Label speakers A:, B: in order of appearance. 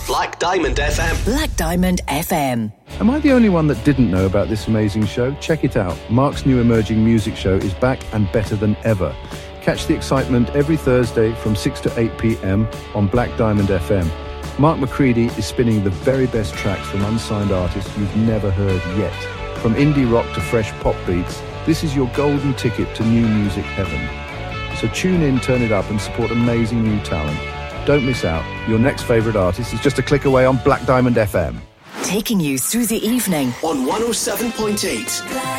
A: Black Diamond FM.
B: Black Diamond FM.
C: Am I the only one that didn't know about this amazing show? Check it out. Mark's new emerging music show is back and better than ever. Catch the excitement every Thursday from 6 to 8 p.m. on Black Diamond FM. Mark McCready is spinning the very best tracks from unsigned artists you've never heard yet. From indie rock to fresh pop beats, this is your golden ticket to new music heaven. So tune in, turn it up and support amazing new talent. Don't miss out. Your next favourite artist is just a click away on Black Diamond FM.
B: Taking you through the evening
A: on 107.8.